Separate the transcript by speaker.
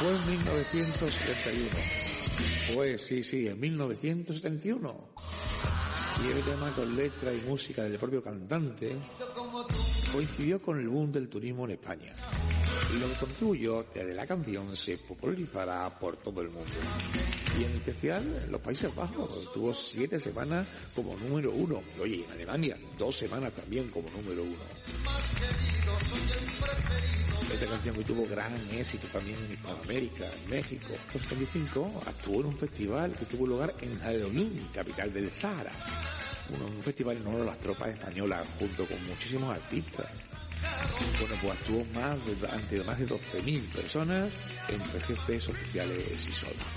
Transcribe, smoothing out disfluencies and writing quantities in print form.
Speaker 1: Fue en 1971. Pues sí, en 1971. Y el tema, con letra y música del propio cantante, coincidió con el boom del turismo en España, y lo que contribuyó a que la canción se popularizara por todo el mundo, y en especial en los Países Bajos. Tuvo 7 semanas como número 1, y oye, en Alemania 2 semanas también como número 1. Esta canción que tuvo gran éxito también en Hispanoamérica, en México. En 75 actuó en un festival que tuvo lugar en Jadalolún, capital del Sahara. Un festival en honor a las tropas españolas, junto con muchísimos artistas. Bueno, pues actuó ante más de 12.000 personas, entre jefes, oficiales y soldados.